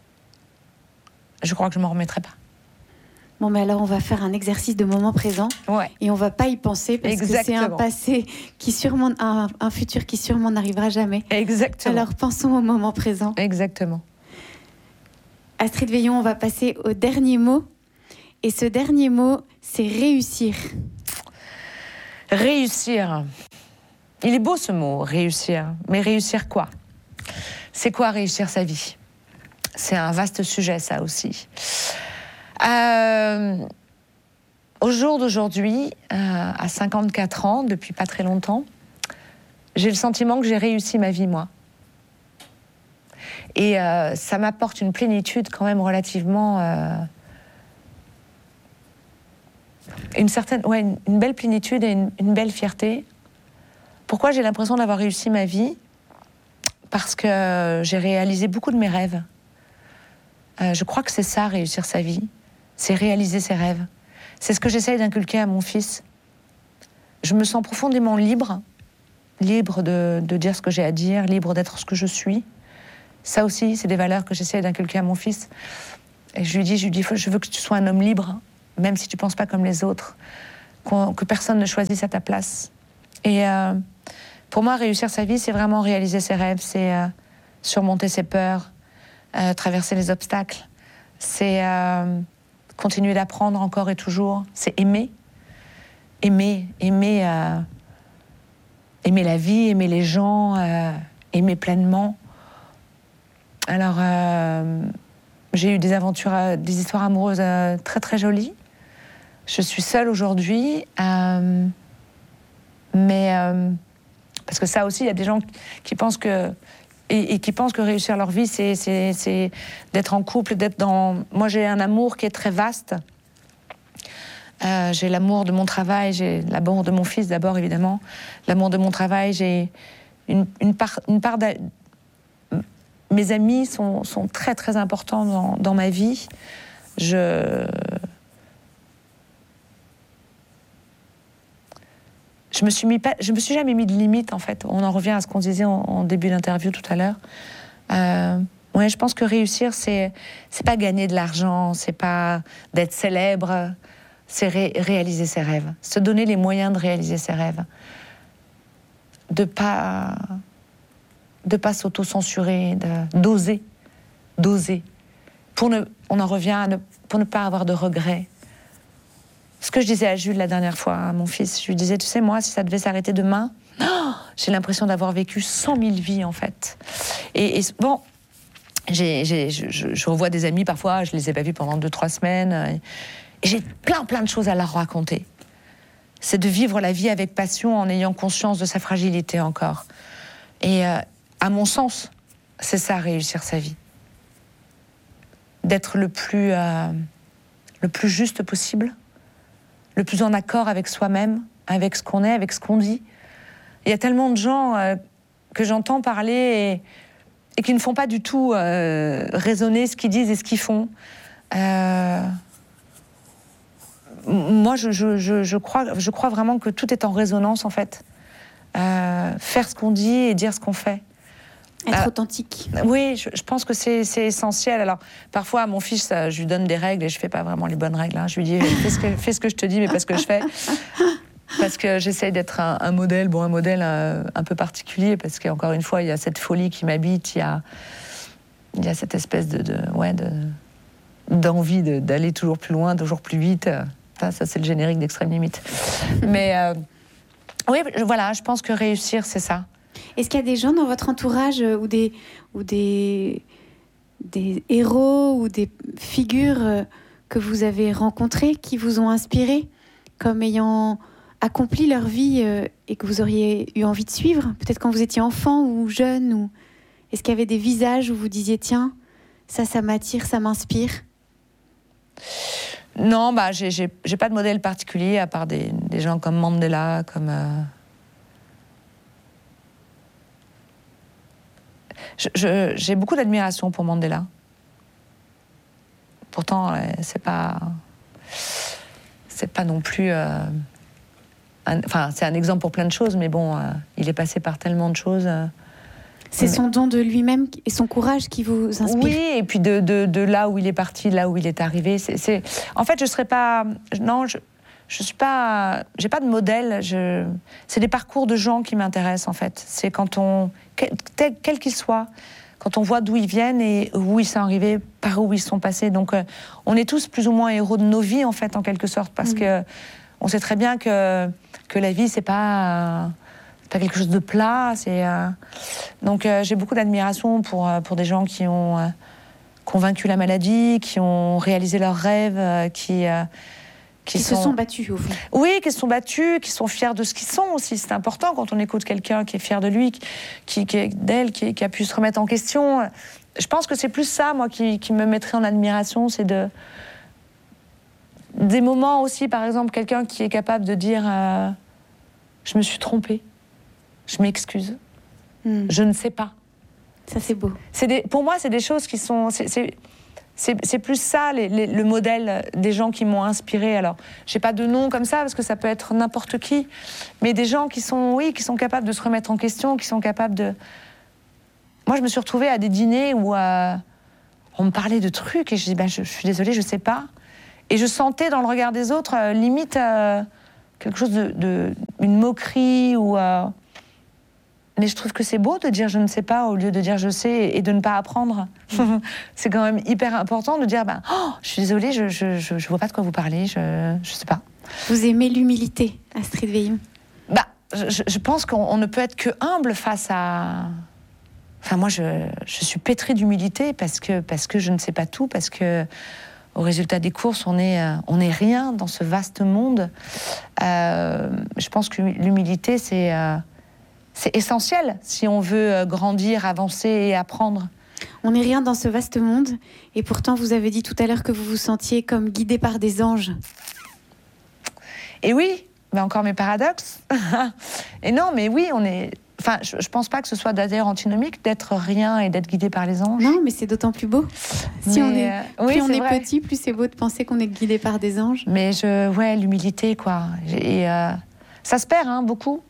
A: je crois que je ne m'en remettrai pas.
B: Bon, mais alors on va faire un exercice de moment présent.
A: Ouais.
B: Et on ne va pas y penser parce Exactement. que c'est un passé qui sûrement, un, un futur qui sûrement n'arrivera jamais.
A: Exactement.
B: Alors pensons au moment présent.
A: Exactement.
B: Astrid Veillon, on va passer au dernier mot. Et ce dernier mot, c'est réussir.
A: Réussir. Il est beau ce mot, réussir. Mais réussir quoi ? C'est quoi réussir sa vie ? C'est un vaste sujet, ça aussi. Euh, au jour d'aujourd'hui, euh, à cinquante-quatre ans, depuis pas très longtemps, j'ai le sentiment que j'ai réussi ma vie, moi. Et euh, ça m'apporte une plénitude quand même relativement... Euh, une certaine... Ouais, une, une belle plénitude et une, une belle fierté. Pourquoi j'ai l'impression d'avoir réussi ma vie ? Parce que j'ai réalisé beaucoup de mes rêves. Euh, je crois que c'est ça, réussir sa vie. C'est réaliser ses rêves. C'est ce que j'essaye d'inculquer à mon fils. je me sens profondément libre, libre de, de dire ce que j'ai à dire, libre d'être ce que je suis. Ça aussi, c'est des valeurs que j'essaie d'inculquer à mon fils. Et je lui dis, je lui dis, je veux que tu sois un homme libre, même si tu ne penses pas comme les autres, que personne ne choisisse à ta place. Et euh, pour moi, réussir sa vie, c'est vraiment réaliser ses rêves, c'est euh, surmonter ses peurs, euh, traverser les obstacles, c'est euh, continuer d'apprendre encore et toujours, c'est aimer, aimer, aimer, euh, aimer la vie, aimer les gens, euh, aimer pleinement. Alors, euh, j'ai eu des aventures, euh, des histoires amoureuses euh, très très jolies. Je suis seule aujourd'hui, euh, mais euh, parce que ça aussi, il y a des gens qui pensent que et, et qui pensent que réussir leur vie, c'est, c'est, c'est d'être en couple, d'être dans. Moi, j'ai un amour qui est très vaste. Euh, j'ai l'amour de mon travail, j'ai l'amour de mon fils d'abord évidemment, l'amour de mon travail. J'ai une, une part, une part de... Mes amis sont, sont très très importants dans, dans ma vie. Je Je me suis mis pas, je me suis jamais mis de limite en fait. On en revient à ce qu'on disait en, en début d'interview tout à l'heure. Euh, ouais, je pense que réussir, c'est c'est pas gagner de l'argent, c'est pas d'être célèbre, c'est ré, réaliser ses rêves, se donner les moyens de réaliser ses rêves, de pas de pas s'auto-censurer, de, d'oser, d'oser. Pour ne, on en revient à ne, pour ne pas avoir de regrets. Ce que je disais à Jules la dernière fois, à mon fils, je lui disais, tu sais, moi, si ça devait s'arrêter demain, oh, j'ai l'impression d'avoir vécu cent mille vies, en fait. Et, et bon, j'ai, j'ai, je, je revois des amis, parfois, je les ai pas vus pendant deux, trois semaines, et, et j'ai plein, plein de choses à leur raconter. C'est de vivre la vie avec passion, en ayant conscience de sa fragilité encore. Et euh, à mon sens, c'est ça, réussir sa vie. D'être le plus, euh, le plus juste possible, le plus en accord avec soi-même, avec ce qu'on est, avec ce qu'on dit. Il y a tellement de gens euh, que j'entends parler et, et qui ne font pas du tout euh, raisonner ce qu'ils disent et ce qu'ils font. Euh, moi, je, je, je, je, crois, je crois vraiment que tout est en résonance, en fait. Euh, faire ce qu'on dit et dire ce qu'on fait.
B: Être
A: euh,
B: authentique.
A: Oui, je, je pense que c'est, c'est essentiel. Alors, parfois, à mon fils, je lui donne des règles et je ne fais pas vraiment les bonnes règles. Hein. Je lui dis, fais ce, que, fais ce que je te dis, mais pas ce que je fais. Parce que j'essaye d'être un, un modèle, bon, un modèle un, un peu particulier, parce qu'encore une fois, il y a cette folie qui m'habite, il y a, il y a cette espèce de, de, ouais, de, d'envie de, d'aller toujours plus loin, toujours plus vite. Enfin, ça, c'est le générique d'Extrême Limite. Mais euh, oui, voilà, je pense que réussir, c'est ça.
B: Est-ce qu'il y a des gens dans votre entourage ou des, ou des, des héros ou des figures que vous avez rencontrés qui vous ont inspiré comme ayant accompli leur vie et que vous auriez eu envie de suivre, peut-être quand vous étiez enfant ou jeune, ou... Est-ce qu'il y avait des visages où vous disiez tiens, ça, ça m'attire, ça m'inspire?
A: Non, bah, j'ai, j'ai, j'ai pas de modèle particulier à part des, des gens comme Mandela, comme... Euh... Je, je, j'ai beaucoup d'admiration pour Mandela. Pourtant, euh, c'est pas... C'est pas non plus... Euh... Un... Enfin, c'est un exemple pour plein de choses, mais bon, euh, il est passé par tellement de choses... Euh...
B: C'est mais... son don de lui-même et son courage qui vous inspire.
A: Oui, et puis de, de, de là où il est parti, là où il est arrivé. C'est, c'est... En fait, je serais pas... Non, je... Je suis pas, j'ai pas de modèle. Je... C'est des parcours de gens qui m'intéressent en fait. C'est quand on, quel, quel qu'il soit, quand on voit d'où ils viennent et où ils sont arrivés, par où ils sont passés. Donc, euh, on est tous plus ou moins héros de nos vies en fait, en quelque sorte, parce mmh. que on sait très bien que que la vie c'est pas, euh, c'est pas quelque chose de plat. C'est euh... donc euh, j'ai beaucoup d'admiration pour pour des gens qui ont euh, convaincu la maladie, qui ont réalisé leurs rêves, euh, qui euh,
B: Qui, qui sont... se sont battus, au fond.
A: Oui, qui se sont battus, qui sont fiers de ce qu'ils sont aussi. C'est important quand on écoute quelqu'un qui est fier de lui, qui, qui est d'elle, qui, qui a pu se remettre en question. Je pense que c'est plus ça, moi, qui, qui me mettrait en admiration. C'est de... des moments aussi, par exemple, quelqu'un qui est capable de dire euh, « Je me suis trompée, je m'excuse, mm. je ne sais pas ».
B: Ça, c'est beau.
A: C'est des... Pour moi, c'est des choses qui sont... C'est, c'est... c'est, c'est plus ça, les, les, le modèle des gens qui m'ont inspirée. Alors, je n'ai pas de nom comme ça, parce que ça peut être n'importe qui, mais des gens qui sont, oui, qui sont capables de se remettre en question, qui sont capables de... Moi, je me suis retrouvée à des dîners où euh, on me parlait de trucs, et je dis, ben, je, je suis désolée, je ne sais pas. Et je sentais dans le regard des autres, euh, limite, euh, quelque chose de, de... une moquerie, ou... Euh, mais je trouve que c'est beau de dire je ne sais pas au lieu de dire je sais et de ne pas apprendre. C'est quand même hyper important de dire ben, oh, je suis désolée, je ne je, je, je vois pas de quoi vous parlez, je ne sais pas.
B: Vous aimez l'humilité, Astrid Veillon?
A: Bah, je, je pense qu'on on ne peut être que humble face à... Enfin, moi, je, je suis pétrie d'humilité parce que, parce que je ne sais pas tout, parce que au résultat des courses, on est, on est rien dans ce vaste monde. Euh, je pense que l'humilité, c'est... Euh, C'est essentiel si on veut grandir, avancer et apprendre.
B: On n'est rien dans ce vaste monde. Et pourtant, vous avez dit tout à l'heure que vous vous sentiez comme guidé par des anges.
A: Et oui, mais encore mes paradoxes. Et non, mais oui, on est... Enfin, je ne pense pas que ce soit d'ailleurs antinomique d'être rien et d'être guidé par les anges.
B: Non, mais c'est d'autant plus beau. Si
A: mais
B: on est,
A: euh,
B: plus
A: oui,
B: on
A: c'est
B: est
A: vrai.
B: petit, plus c'est beau de penser qu'on est guidé par des anges.
A: Mais je... Ouais, l'humilité, quoi. Et euh, ça se perd, hein, beaucoup.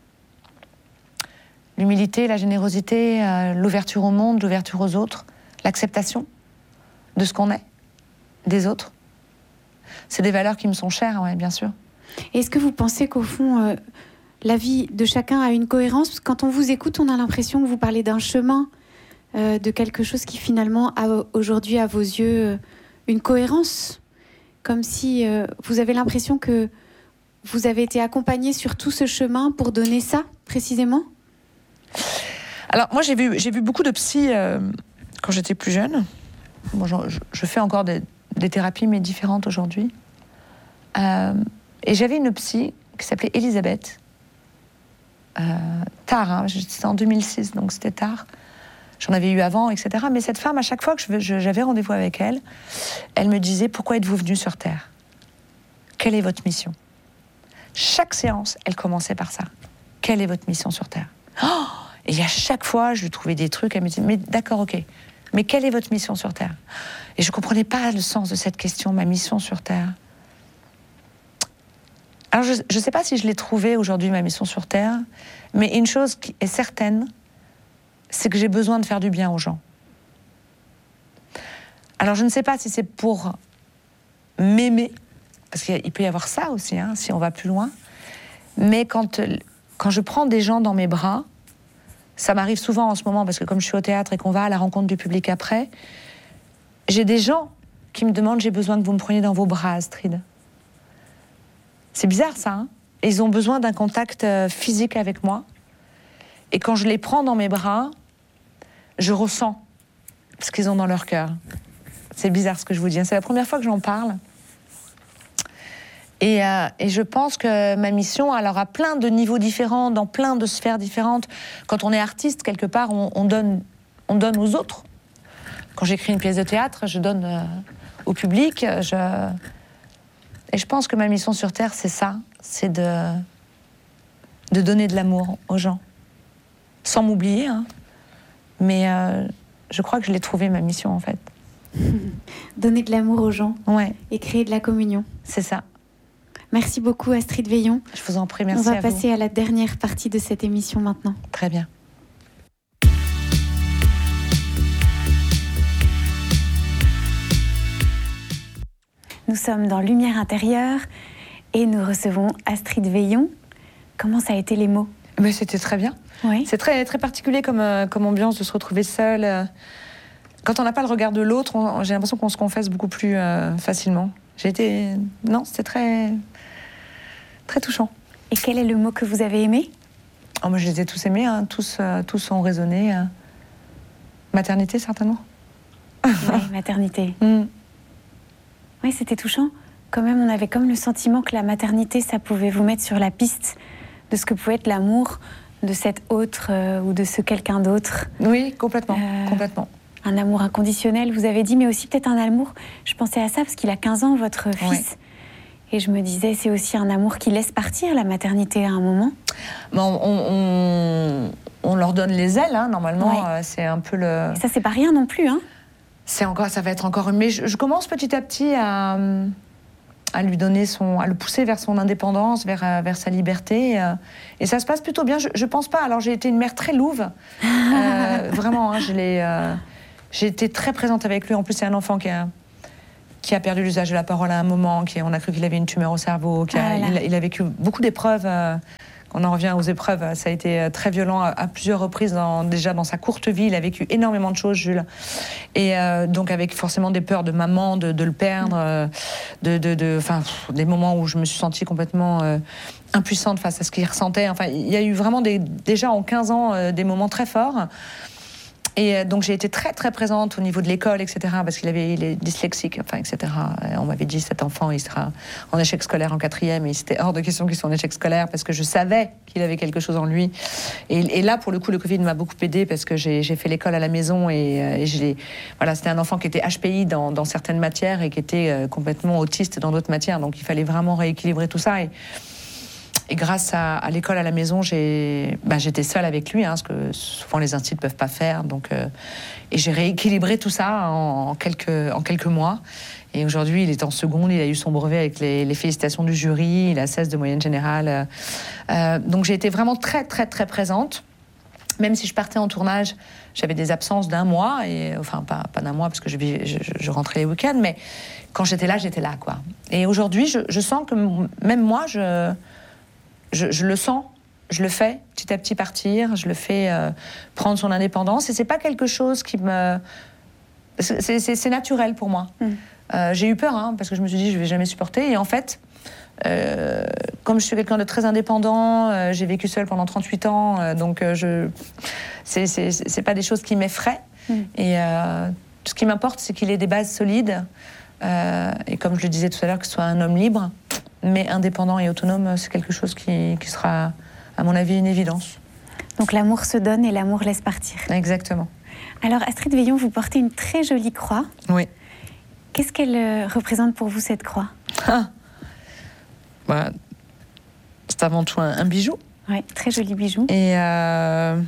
A: L'humilité, la générosité, euh, l'ouverture au monde, l'ouverture aux autres, l'acceptation de ce qu'on est, des autres. C'est des valeurs qui me sont chères, ouais, bien sûr.
B: Et est-ce que vous pensez qu'au fond, euh, la vie de chacun a une cohérence? Parce que quand on vous écoute, on a l'impression que vous parlez d'un chemin, euh, de quelque chose qui finalement a aujourd'hui à vos yeux euh, une cohérence. Comme si euh, vous avez l'impression que vous avez été accompagné sur tout ce chemin pour donner ça, précisément?
A: Alors, moi, j'ai vu, j'ai vu beaucoup de psy euh, quand j'étais plus jeune. Bon, je, je fais encore des, des thérapies, mais différentes aujourd'hui. Euh, et j'avais une psy qui s'appelait Elisabeth. Euh, tard, hein, c'était en deux mille six, donc c'était tard. J'en avais eu avant, et cetera. Mais cette femme, à chaque fois que je, je, j'avais rendez-vous avec elle, elle me disait « Pourquoi êtes-vous venue sur Terre? Quelle est votre mission ?» Chaque séance, elle commençait par ça. « Quelle est votre mission sur Terre ?» Oh, et à chaque fois, je lui trouvais des trucs, elle me disait « Mais d'accord, ok, mais quelle est votre mission sur Terre ?» Et je ne comprenais pas le sens de cette question, ma mission sur Terre. Alors, je ne sais pas si je l'ai trouvée aujourd'hui, ma mission sur Terre, mais une chose qui est certaine, c'est que j'ai besoin de faire du bien aux gens. Alors, je ne sais pas si c'est pour m'aimer, parce qu'il peut y avoir ça aussi, hein, si on va plus loin, mais quand... Quand je prends des gens dans mes bras, ça m'arrive souvent en ce moment, parce que comme je suis au théâtre et qu'on va à la rencontre du public après, j'ai des gens qui me demandent « J'ai besoin que vous me preniez dans vos bras, Astrid ». C'est bizarre, ça, hein? Et ils ont besoin d'un contact physique avec moi. Et quand je les prends dans mes bras, je ressens ce qu'ils ont dans leur cœur. C'est bizarre ce que je vous dis. C'est la première fois que j'en parle. Et, euh, et je pense que ma mission, alors à plein de niveaux différents, dans plein de sphères différentes. Quand on est artiste, quelque part, on, on, donne, on donne aux autres. Quand j'écris une pièce de théâtre, je donne euh, au public. Je... Et je pense que ma mission sur Terre, c'est ça. C'est de, de donner de l'amour aux gens. Sans m'oublier, hein. Mais euh, je crois que je l'ai trouvé, ma mission, en fait.
B: Donner de l'amour aux gens,
A: ouais.
B: Et créer de la communion.
A: C'est ça.
B: Merci beaucoup, Astrid Veillon.
A: Je vous en prie, merci à vous.
B: On va passer à la dernière partie de cette émission maintenant.
A: Très bien.
B: Nous sommes dans Lumière intérieure et nous recevons Astrid Veillon. Comment ça a été les mots?
A: Mais c'était très bien.
B: Oui.
A: C'est très, très particulier comme, euh, comme ambiance de se retrouver seule. Euh, quand on n'a pas le regard de l'autre, on, j'ai l'impression qu'on se confesse beaucoup plus euh, facilement. J'ai été... Non, c'était très... très touchant.
B: Et quel est le mot que vous avez aimé?
A: Oh, moi, je les ai tous aimés, hein. tous, euh, tous ont résonné. Euh... Maternité, certainement.
B: Oui, maternité.
A: Mm.
B: Oui, c'était touchant. Quand même, on avait comme le sentiment que la maternité, ça pouvait vous mettre sur la piste de ce que pouvait être l'amour de cet autre euh, ou de ce quelqu'un d'autre.
A: Oui, complètement, euh, complètement.
B: Un amour inconditionnel, vous avez dit, mais aussi peut-être un amour. Je pensais à ça parce qu'il a quinze ans, votre fils.
A: Ouais.
B: Et je me disais, c'est aussi un amour qui laisse partir la maternité à un moment.
A: Bon, on, on, on leur donne les ailes, hein, normalement.
B: Ouais.
A: Euh, c'est un peu le...
B: Et ça, c'est pas rien non plus, hein?
A: c'est encore, ça va être encore... Mais je, je commence petit à petit à, à lui donner son... à le pousser vers son indépendance, vers, vers sa liberté. Et, et ça se passe plutôt bien. Je, je pense pas... Alors, j'ai été une mère très louve. euh, vraiment, hein, je l'ai... Euh, j'ai été très présente avec lui. En plus, c'est un enfant qui a... qui a perdu l'usage de la parole à un moment, qui, on a cru qu'il avait une tumeur au cerveau, qui a, ah il, il a vécu beaucoup d'épreuves. Euh, on en revient aux épreuves, ça a été très violent à, à plusieurs reprises, dans, déjà dans sa courte vie. Il a vécu énormément de choses, Jules. Et euh, donc avec forcément des peurs de maman, de, de le perdre, euh, de, de, de, enfin, des moments où je me suis sentie complètement euh, impuissante face à ce qu'il ressentait. Enfin, il y a eu vraiment des, déjà en quinze ans euh, des moments très forts. Et donc j'ai été très très présente au niveau de l'école, et cetera. Parce qu'il avait, il est dyslexique, enfin, et cetera. Et on m'avait dit cet enfant, il sera en échec scolaire en quatrième, et c'était hors de question qu'il soit en échec scolaire parce que je savais qu'il avait quelque chose en lui. Et, et là, pour le coup, le Covid m'a beaucoup aidée parce que j'ai, j'ai fait l'école à la maison et, et j'ai, voilà, c'était un enfant qui était H P I dans, dans certaines matières et qui était complètement autiste dans d'autres matières. Donc il fallait vraiment rééquilibrer tout ça. Et, Et grâce à, à l'école à la maison, j'ai, bah, j'étais seule avec lui, hein, ce que souvent les instituts ne peuvent pas faire. Donc, euh, et j'ai rééquilibré tout ça en, en, quelques, en quelques mois. Et aujourd'hui, il est en seconde, il a eu son brevet avec les, les félicitations du jury, il a seize de moyenne générale. Euh, donc j'ai été vraiment très, très, très présente. Même si je partais en tournage, j'avais des absences d'un mois, et, enfin pas, pas d'un mois parce que je, je, je rentrais les week-ends, mais quand j'étais là, j'étais là, quoi. Et aujourd'hui, je, je sens que même moi, je... Je, je le sens, je le fais petit à petit partir, je le fais euh, prendre son indépendance. Et c'est pas quelque chose qui me... C'est, c'est, c'est naturel pour moi. Mm. Euh, j'ai eu peur, hein, parce que je me suis dit, je vais jamais supporter. Et en fait, euh, comme je suis quelqu'un de très indépendant, euh, j'ai vécu seule pendant trente-huit ans, euh, donc euh, je... c'est, c'est, c'est pas des choses qui m'effraient. Mm. Et euh, ce qui m'importe, c'est qu'il ait des bases solides. Euh, et comme je le disais tout à l'heure, que ce soit un homme libre, mais indépendant et autonome, c'est quelque chose qui, qui sera, à mon avis, une évidence.
B: Donc l'amour se donne et l'amour laisse partir.
A: Exactement.
B: Alors Astrid Veillon, vous portez une très jolie croix.
A: Oui.
B: Qu'est-ce qu'elle représente pour vous, cette croix?
A: ah. bah, C'est avant tout un, un bijou.
B: Oui, très joli bijou.
A: Et euh...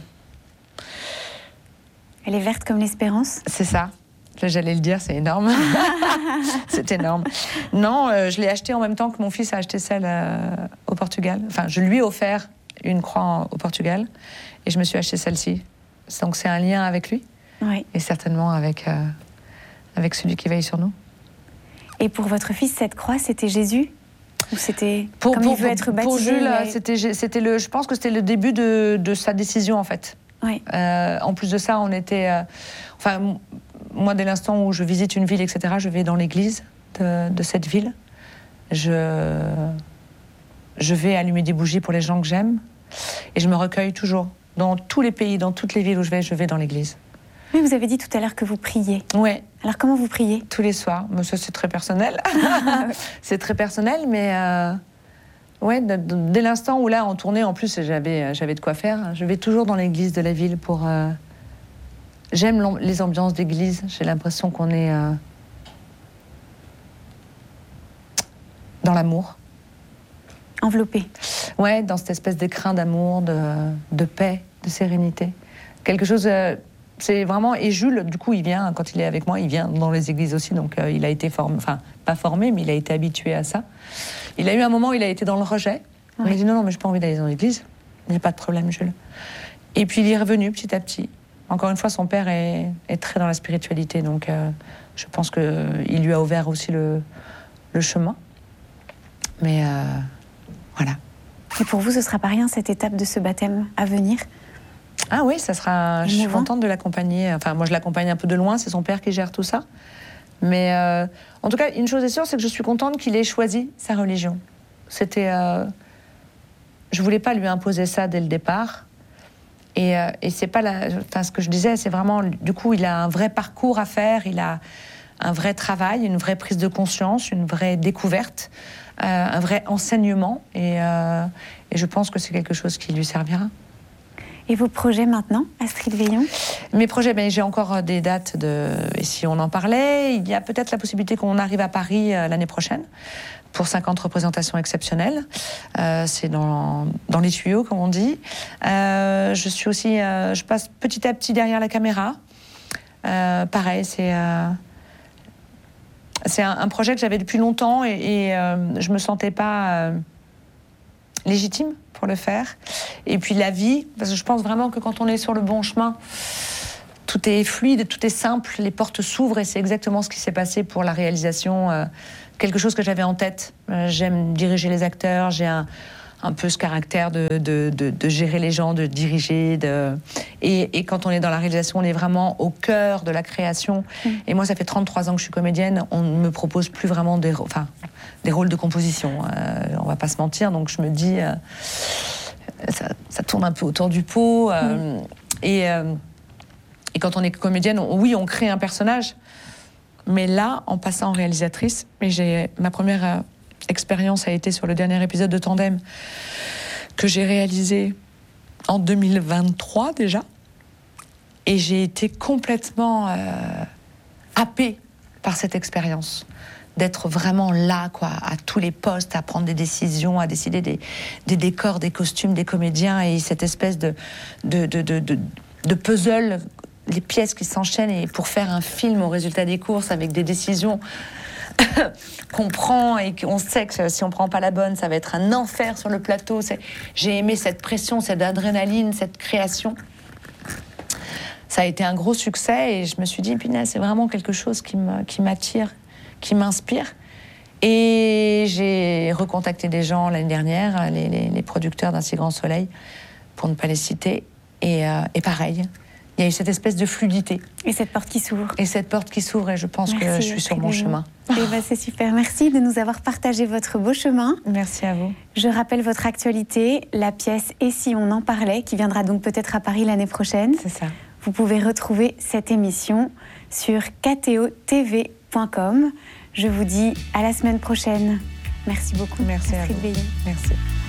B: elle est verte comme l'espérance.
A: C'est ça. J'allais le dire, c'est énorme. C'est énorme. Non, euh, je l'ai acheté en même temps que mon fils a acheté celle euh, au Portugal. Enfin, je lui ai offert une croix en, au Portugal et je me suis acheté celle-ci. Donc c'est un lien avec lui, oui. Et certainement avec, euh, avec celui qui veille sur nous.
B: Et pour votre fils, cette croix, c'était Jésus? Ou c'était
A: pour,
B: comme
A: pour,
B: il veut être baptisé?
A: Pour Jules,
B: mais...
A: c'était, c'était le, je pense que c'était le début de, de sa décision, en fait.
B: Oui.
A: Euh, en plus de ça, on était... Euh, enfin, moi, dès l'instant où je visite une ville, et cetera, je vais dans l'église de, de cette ville. Je, je vais allumer des bougies pour les gens que j'aime. Et je me recueille toujours. Dans tous les pays, dans toutes les villes où je vais, je vais dans l'église.
B: Oui, vous avez dit tout à l'heure que vous priez.
A: Oui.
B: Alors, comment vous priez?
A: Tous les soirs. Mais ça, c'est très personnel. C'est très personnel, mais... Euh... Ouais, dès l'instant où là, en tournée, en plus, j'avais, j'avais de quoi faire. Je vais toujours dans l'église de la ville pour... Euh... J'aime les ambiances d'église. J'ai l'impression qu'on est euh... dans l'amour.
B: Enveloppé.
A: Ouais, dans cette espèce d'écrin d'amour, de, de paix, de sérénité. Quelque chose... Euh... C'est vraiment... Et Jules, du coup, il vient, quand il est avec moi, il vient dans les églises aussi. Donc, euh, il a été formé... Enfin, pas formé, mais il a été habitué à ça. Il a eu un moment où il a été dans le rejet. Ouais. Il a dit non, non, mais je n'ai pas envie d'aller dans l'église. Il n'y a pas de problème, Jules. Et puis, il est revenu petit à petit. Encore une fois, son père est, est très dans la spiritualité. Donc, euh, je pense qu'il lui a ouvert aussi le, le chemin. Mais euh, voilà.
B: Et pour vous, ce ne sera pas rien, cette étape de ce baptême à venir?
A: Ah oui, ça sera... Je suis contente de l'accompagner. Enfin, moi, je l'accompagne un peu de loin. C'est son père qui gère tout ça. Mais euh, en tout cas, une chose est sûre, c'est que je suis contente qu'il ait choisi sa religion. C'était... Euh, je voulais pas lui imposer ça dès le départ. Et, euh, et c'est pas la... Enfin, ce que je disais, c'est vraiment... Du coup, il a un vrai parcours à faire. Il a un vrai travail, une vraie prise de conscience, une vraie découverte, euh, un vrai enseignement. Et, euh, et je pense que c'est quelque chose qui lui servira.
B: Et vos projets maintenant, Astrid Veillon?
A: Mes projets, ben, j'ai encore des dates, de... et si on en parlait, il y a peut-être la possibilité qu'on arrive à Paris euh, l'année prochaine pour cinquante représentations exceptionnelles. Euh, c'est dans, dans les tuyaux, comme on dit. Euh, je suis aussi, euh, je passe petit à petit derrière la caméra. Euh, pareil, c'est, euh, c'est un, un projet que j'avais depuis longtemps et, et euh, je ne me sentais pas euh, légitime pour le faire. Et puis la vie, parce que je pense vraiment que quand on est sur le bon chemin, tout est fluide, tout est simple, les portes s'ouvrent et c'est exactement ce qui s'est passé pour la réalisation. Euh, quelque chose que j'avais en tête. Euh, j'aime diriger les acteurs, j'ai un, un peu ce caractère de, de, de, de gérer les gens, de diriger. De... Et, et quand on est dans la réalisation, on est vraiment au cœur de la création. Mmh. Et moi, ça fait trente-trois ans que je suis comédienne, on ne me propose plus vraiment des, enfin, des rôles de composition. Euh, on ne va pas se mentir, donc je me dis, euh, ça, ça tourne un peu autour du pot. Euh, mmh. Et... Euh, Et quand on est comédienne, on, oui, on crée un personnage. Mais là, en passant en réalisatrice, et j'ai, ma première euh, expérience a été sur le dernier épisode de Tandem que j'ai réalisé en deux mille vingt-trois déjà. Et j'ai été complètement euh, happée par cette expérience. D'être vraiment là, quoi, à tous les postes, à prendre des décisions, à décider des, des décors, des costumes, des comédiens. Et cette espèce de, de, de, de, de, de puzzle, les pièces qui s'enchaînent et pour faire un film au résultat des courses avec des décisions qu'on prend et qu'on sait que si on prend pas la bonne, ça va être un enfer sur le plateau. C'est... J'ai aimé cette pression, cette adrénaline, cette création. Ça a été un gros succès et je me suis dit, punaise, c'est vraiment quelque chose qui, me, qui m'attire, qui m'inspire. Et j'ai recontacté des gens l'année dernière, les, les, les producteurs d'Un si grand soleil, pour ne pas les citer. Et, euh, et pareil, il y a eu cette espèce de fluidité.
B: Et cette porte qui s'ouvre. Et
A: cette porte qui s'ouvre, et je pense Merci, que je suis sur mon chemin.
B: Et bah, c'est super. Merci de nous avoir partagé votre beau chemin.
A: Merci à vous.
B: Je rappelle votre actualité, la pièce « Et si on en parlait » qui viendra donc peut-être à Paris l'année prochaine.
A: C'est ça.
B: Vous pouvez retrouver cette émission sur k t o t v point com. Je vous dis à la semaine prochaine. Merci beaucoup.
A: Merci à vous.
B: Veillon.
A: Merci.